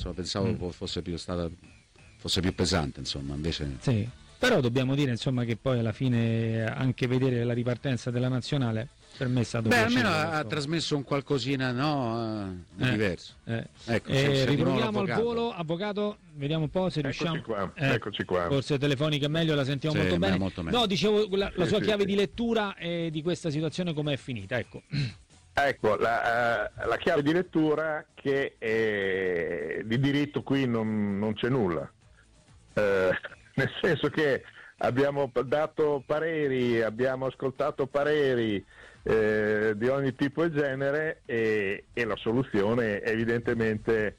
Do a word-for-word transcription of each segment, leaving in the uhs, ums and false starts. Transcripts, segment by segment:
insomma, pensavo mm. fosse più stata fosse più pesante, insomma, invece sì. Però dobbiamo dire, insomma, che poi alla fine anche vedere la ripartenza della nazionale per me è stato beh, piacevole, almeno ha, ha trasmesso un qualcosina, no, di eh, diverso. Eh. Ecco, eh, riproviamo al volo, avvocato, vediamo un po' se eccoci riusciamo. Qua, eh, eccoci qua. Forse telefonica è meglio, la sentiamo sì, molto bene. Molto no, dicevo la, la sì, sua sì, chiave sì. di lettura eh, di questa situazione com'è finita, ecco. Ecco, la, uh, la chiave di lettura che è, di diritto qui non, non c'è nulla, uh, nel senso che abbiamo dato pareri, abbiamo ascoltato pareri eh, di ogni tipo e genere e, e la soluzione evidentemente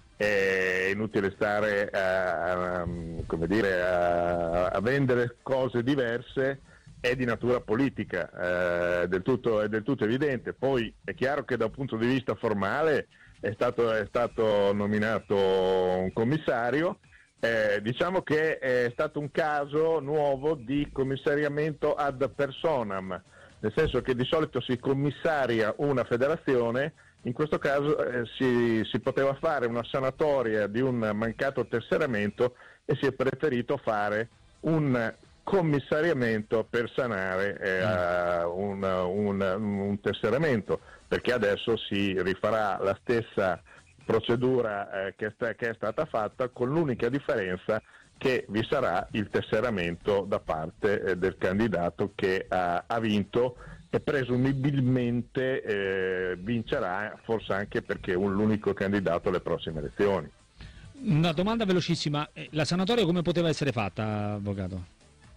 è inutile stare a, a, come dire, a, a vendere cose diverse, è di natura politica, eh, del tutto, è del tutto evidente. Poi è chiaro che dal punto di vista formale è stato, è stato nominato un commissario. Eh, diciamo che è stato un caso nuovo di commissariamento ad personam, nel senso che di solito si commissaria una federazione, in questo caso eh, si, si poteva fare una sanatoria di un mancato tesseramento e si è preferito fare un commissariamento per sanare eh, un, un, un tesseramento, perché adesso si rifarà la stessa procedura eh, che, sta, che è stata fatta, con l'unica differenza che vi sarà il tesseramento da parte eh, del candidato che ha, ha vinto e presumibilmente eh, vincerà, forse anche perché è un, l'unico candidato alle prossime elezioni. Una domanda velocissima, la sanatoria come poteva essere fatta, avvocato?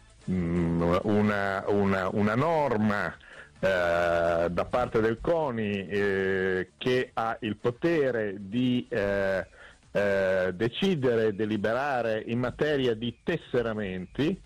Mm, una, una, una norma Eh, da parte del CONI eh, che ha il potere di eh, eh, decidere, deliberare in materia di tesseramenti,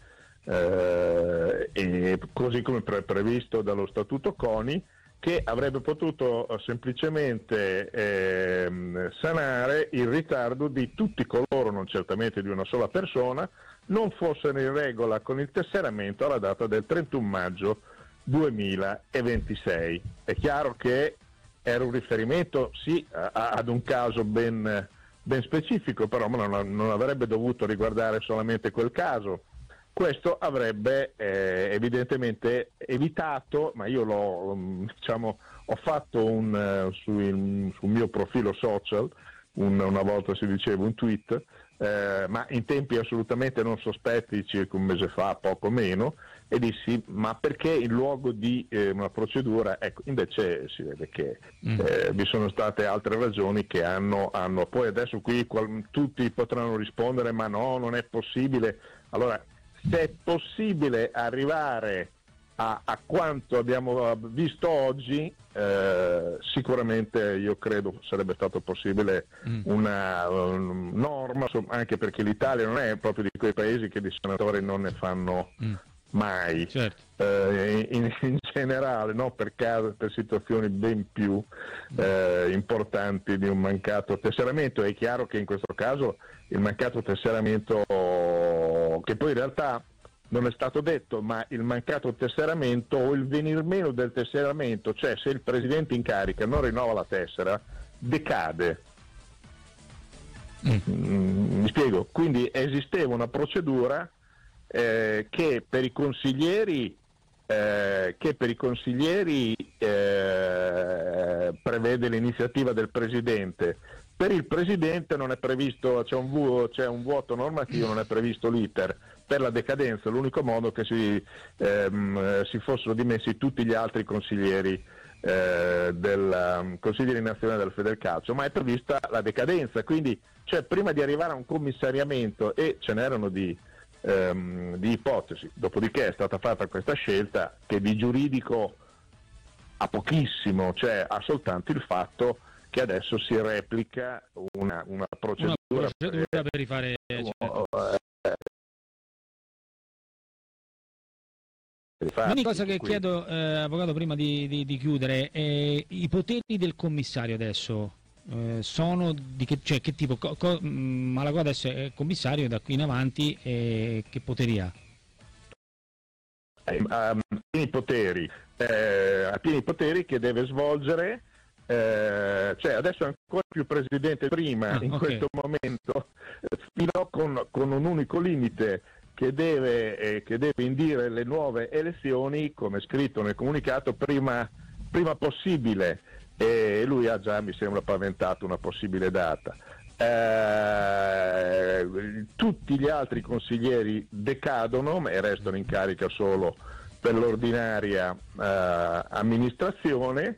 eh, e così come pre- previsto dallo Statuto CONI, che avrebbe potuto semplicemente eh, sanare il ritardo di tutti coloro, non certamente di una sola persona, non fossero in regola con il tesseramento alla data del trentuno maggio duemilaventisei. È chiaro che era un riferimento sì a, ad un caso ben, ben specifico, però non, non avrebbe dovuto riguardare solamente quel caso. Questo avrebbe eh, evidentemente evitato, ma io l'ho, diciamo, ho fatto un, uh, sul, sul mio profilo social, un, una volta si diceva un tweet, eh, ma in tempi assolutamente non sospetti, circa un mese fa, poco meno, e dissi ma perché in luogo di eh, una procedura, ecco, invece si vede che eh, vi sono state altre ragioni che hanno, hanno poi adesso qui qual, tutti potranno rispondere ma no, non è possibile. Allora, se è possibile arrivare a, a quanto abbiamo visto oggi, eh, sicuramente io credo sarebbe stato possibile mm. una, una norma, anche perché l'Italia non è proprio di quei paesi che di senatori non ne fanno mm. mai, certo. eh, in, in generale, no? per, caso, per situazioni ben più eh, importanti di un mancato tesseramento. È chiaro che in questo caso il mancato tesseramento, che poi in realtà non è stato detto, ma il mancato tesseramento o il venir meno del tesseramento, cioè se il presidente in carica non rinnova la tessera, decade. Mm. Mm, mi spiego, quindi esisteva una procedura Eh, che per i consiglieri eh, che per i consiglieri eh, prevede l'iniziativa del presidente. Per il presidente non è previsto, c'è un, vu- c'è un vuoto normativo, non è previsto l'iter. Per la decadenza l'unico modo che si, ehm, si fossero dimessi tutti gli altri consiglieri eh, del um, consiglieri nazionali del Federcalcio, ma è prevista la decadenza, quindi cioè prima di arrivare a un commissariamento, e ce n'erano di Ehm, di ipotesi, dopodiché è stata fatta questa scelta che di giuridico ha pochissimo, cioè ha soltanto il fatto che adesso si replica una, una procedura, una procedura per, per rifare certo. L'unica cosa che quindi. chiedo, eh, avvocato, prima di, di, di chiudere, eh, i poteri del commissario adesso Eh, sono di che, cioè, che tipo co, co, mh, Malagò adesso è commissario da qui in avanti, eh, che poteri ha? Eh, ha pieni poteri, eh, ha pieni poteri che deve svolgere eh, cioè adesso è ancora più presidente prima, ah, in okay. questo momento, fino con, con un unico limite, che deve, eh, che deve indire le nuove elezioni, come scritto nel comunicato, prima, prima possibile, e lui ha già, mi sembra, paventato una possibile data. Eh, tutti gli altri consiglieri decadono e restano in carica solo per l'ordinaria eh, amministrazione,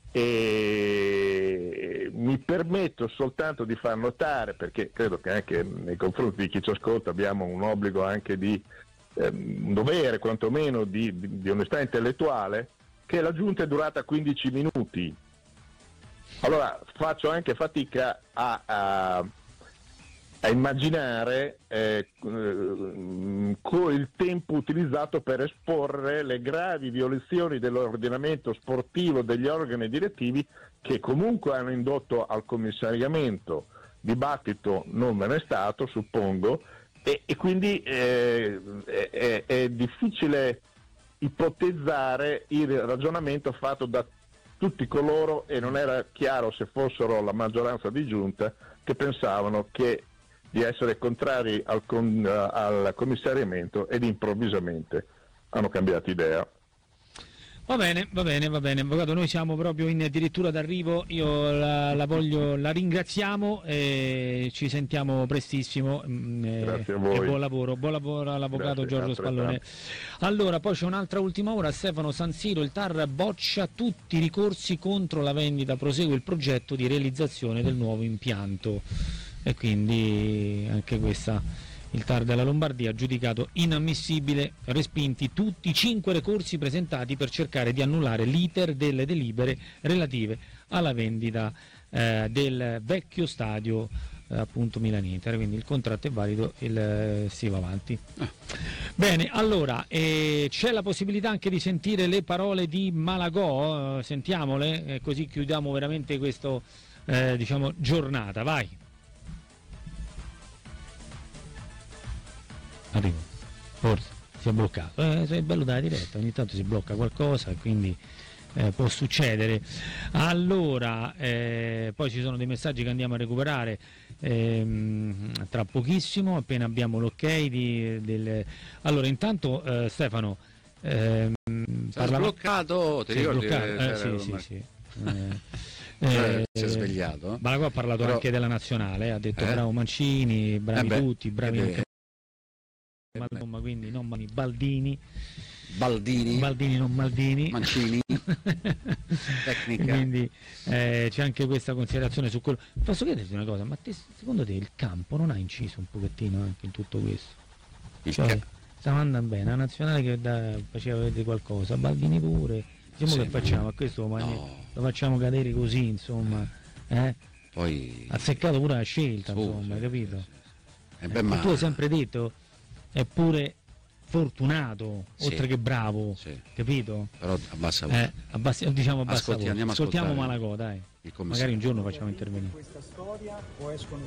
e mi permetto soltanto di far notare, perché credo che anche nei confronti di chi ci ascolta abbiamo un obbligo anche di eh, un dovere quantomeno di, di, di onestà intellettuale, che la giunta è durata quindici minuti. Allora faccio anche fatica a, a, a immaginare eh, con il tempo utilizzato per esporre le gravi violazioni dell'ordinamento sportivo degli organi direttivi, che comunque hanno indotto al commissariamento. Dibattito non ve n'è stato, suppongo, e, e quindi eh, è, è difficile ipotizzare il ragionamento fatto da tutti coloro, e non era chiaro se fossero la maggioranza di giunta, che pensavano che di essere contrari al, con, al commissariamento, ed improvvisamente hanno cambiato idea. Va bene, va bene, va bene, avvocato, noi siamo proprio in addirittura d'arrivo, io la, la voglio, la ringraziamo e ci sentiamo prestissimo. Grazie a voi. E buon lavoro, buon lavoro all'avvocato Grazie, Giorgio Spallone. Allora, poi c'è un'altra ultima ora, Stefano San Siro, il T A R boccia tutti i ricorsi contro la vendita, prosegue il progetto di realizzazione del nuovo impianto, e quindi anche questa... Il T A R della Lombardia ha giudicato inammissibile, respinti tutti i cinque ricorsi presentati per cercare di annullare l'iter delle delibere relative alla vendita eh, del vecchio stadio eh, appunto Milan-Inter, quindi il contratto è valido, il, eh, si va avanti. Ah. Bene, allora eh, c'è la possibilità anche di sentire le parole di Malagò, eh, sentiamole, eh, così chiudiamo veramente questa eh, diciamo, giornata, vai. Arrivo, forse si è bloccato, eh, è bello dalla diretta, ogni tanto si blocca qualcosa, quindi eh, può succedere. Allora, eh, poi ci sono dei messaggi che andiamo a recuperare ehm, tra pochissimo, appena abbiamo l'ok di, del... Allora, intanto eh, Stefano ehm, parla... bloccato, ti ricordi? Eh, sì, sì, sì. Eh, eh, si è svegliato. Malagò ha parlato Però... anche della nazionale, ha detto eh? bravo Mancini, bravi eh beh, tutti, bravi anche... Malcolm, quindi non Mani, Baldini Baldini Baldini non Maldini Mancini tecnica, quindi eh, c'è anche questa considerazione su quello. Posso chiederti una cosa, ma te, secondo te il campo non ha inciso un pochettino anche in tutto questo? Il cioè, ca- stava andando bene la nazionale che da, faceva vedere qualcosa, Baldini pure, diciamo sì, che facciamo a questo no. Lo facciamo cadere così, insomma, eh? Poi azzeccato pure la scelta, oh, insomma, hai capito? Eh, beh, ma... tu hai sempre detto è pure fortunato, sì, oltre che bravo, sì, capito? Però abbassa voce. Eh, abbassi, diciamo abbassa Ascolti, voce. Ascoltiamo Malagò, dai. Magari un giorno facciamo intervenire. Questa storia o escono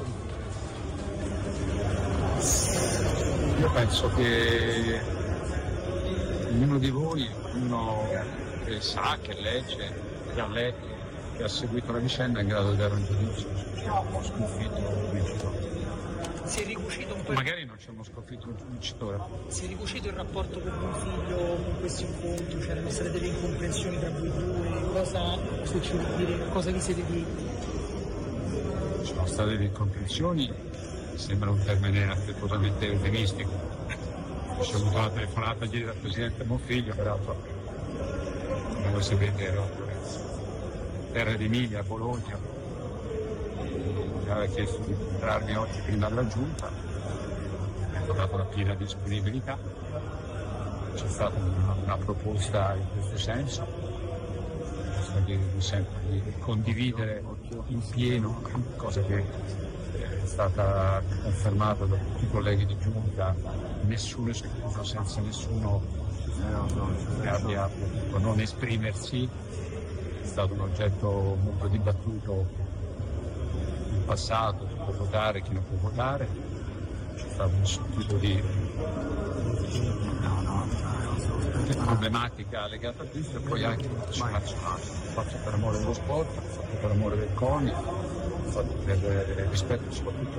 Io penso che ognuno di voi, uno che sa, che legge, che ha letto, che ha seguito la vicenda, è in grado di dare un giudizio su sconfitto o vincitore. Si è ricucito un po'. Magari non c'è uno sconfitto un vincitore. Si è ricucito il rapporto con mio figlio con questi incontri, c'erano state delle incomprensioni tra voi due, cosa, se ci vuol dire, cosa vi siete detti? Ci sono state delle incomprensioni, sembra un termine affettuosamente eufemistico. C'è avuto una telefonata ieri dal presidente Monfiglio, peraltro, come voi sapete, ero a Terra d'Emilia, a Bologna. Mi aveva chiesto di incontrarmi oggi prima della giunta, mi ha dato la piena disponibilità, c'è stata una, una proposta in questo senso, di, sempre di condividere in pieno, cosa che è stata confermata da tutti i colleghi di giunta, nessuno è escluso senza nessuno che abbia potuto non esprimersi, è stato un oggetto molto dibattuto in passato, chi può votare, chi non può votare, c'è stato nessun tipo di problematica legata a questo, e poi anche in nazionale. Fatto per amore dello sport, fatto per amore del CONI, fatto per rispetto soprattutto